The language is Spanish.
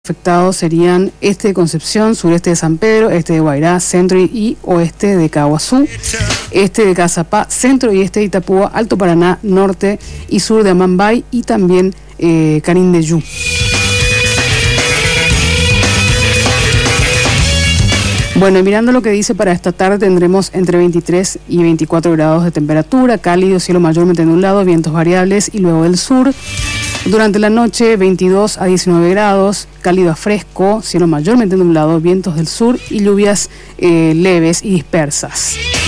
Afectados serían este de Concepción, sureste de San Pedro, este de Guairá, centro y oeste de Caguazú, este de Cazapá, centro y este de Itapúa, Alto Paraná, norte y sur de Amambay y también Canindeyú. Bueno, y mirando lo que dice para esta tarde, tendremos entre 23 y 24 grados de temperatura, cálido, cielo mayormente nublado, vientos variables y luego del sur. Durante la noche, 22 a 19 grados, cálido a fresco, cielo mayormente nublado, vientos del sur y lluvias leves y dispersas.